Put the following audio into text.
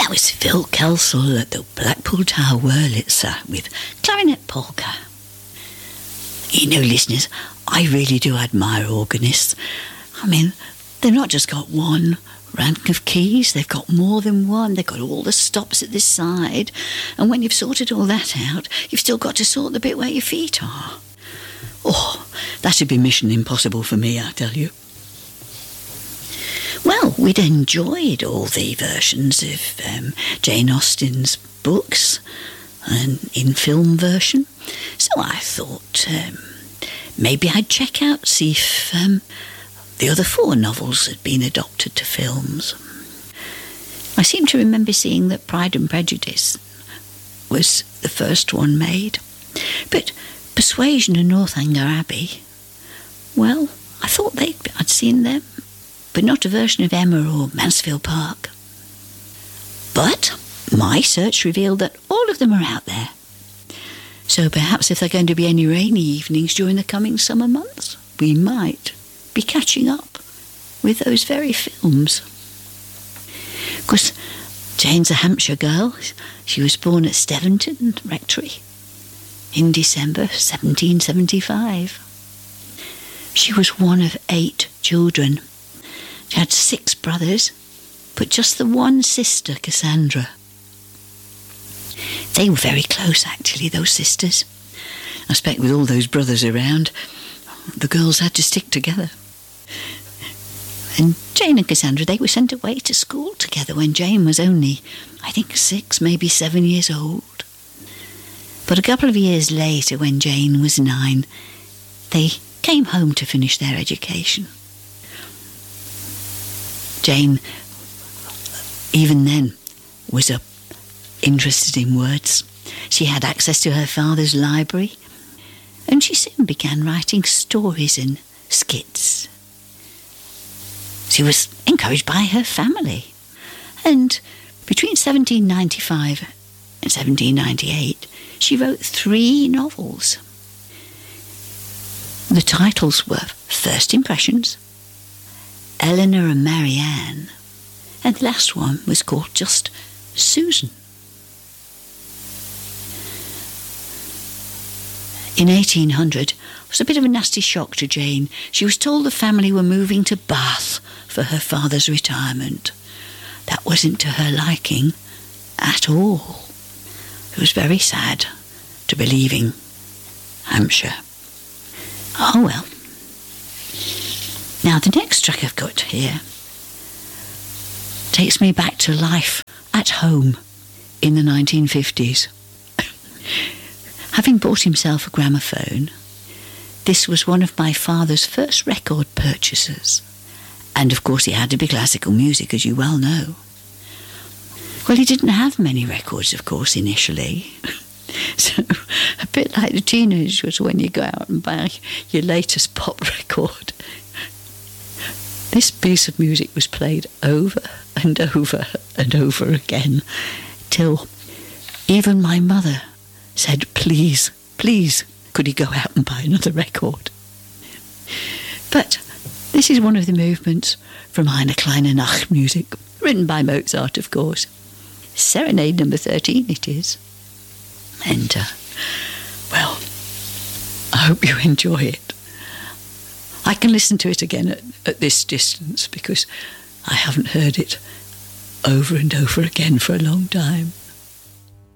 That was Phil Kelsall at the Blackpool Tower Wurlitzer with Clarinet Polka. You know, listeners, I really do admire organists. I mean, they've not just got one rank of keys, they've got more than one. They've got all the stops at this side. And when you've sorted all that out, you've still got to sort the bit where your feet are. Oh, that'd be mission impossible for me, I tell you. Well, we'd enjoyed all the versions of Jane Austen's books and in film version. So I thought maybe I'd check out, see if the other 4 novels had been adopted to films. I seem to remember seeing that Pride and Prejudice was the first one made. But Persuasion and Northanger Abbey, well, I thought I'd seen them, but not a version of Emma or Mansfield Park. But my search revealed that all of them are out there. So perhaps if there are going to be any rainy evenings during the coming summer months, we might be catching up with those very films. Of course, Jane's a Hampshire girl. She was born at Steventon Rectory in December 1775. She was one of 8 children. She had 6 brothers, but just the one sister, Cassandra. They were very close, actually, those sisters. I expect with all those brothers around, the girls had to stick together. And Jane and Cassandra, they were sent away to school together when Jane was only, I think, 6, maybe 7 years old. But a couple of years later, when Jane was 9, they came home to finish their education. Jane, even then, was interested in words. She had access to her father's library, and she soon began writing stories and skits. She was encouraged by her family, and between 1795 and 1798, she wrote 3 novels. The titles were First Impressions, Eleanor and Marianne, and the last one was called just Susan. In 1800, it was a bit of a nasty shock to Jane. She was told the family were moving to Bath for her father's retirement. That wasn't to her liking at all. It was very sad to be leaving Hampshire. Oh well. Now the next track I've got here takes me back to life at home in the 1950s. Having bought himself a gramophone, this was one of my father's first record purchases. And of course it had to be classical music, as you well know. Well, he didn't have many records, of course, initially. So, a bit like the teenagers when you go out and buy your latest pop record. This piece of music was played over and over and over again, till even my mother said, please, could he go out and buy another record? But this is one of the movements from Eine kleine Nachtmusik, written by Mozart, of course. Serenade number 13 it is. And, well, I hope you enjoy it. I can listen to it again at this distance because I haven't heard it over and over again for a long time.